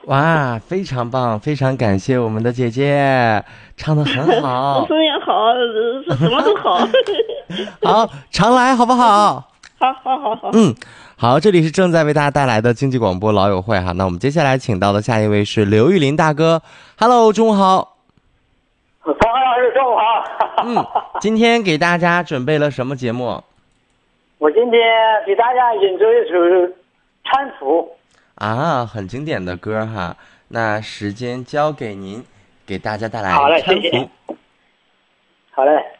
哇，非常棒，非常感谢我们的姐姐，唱得很好。 声音好，什么都好。 好，常来好不好？ 好。 好，这里是正在为大家带来的经济广播老友会哈。那我们接下来请到的下一位是刘玉林大哥。Hello， 中午好。 方老师中午好。 今天给大家准备了什么节目？ 我今天给大家演奏一首《搀扶》 啊，很经典的歌哈。那时间交给您，给大家带来好嘞， 搀扶。 谢谢。好嘞。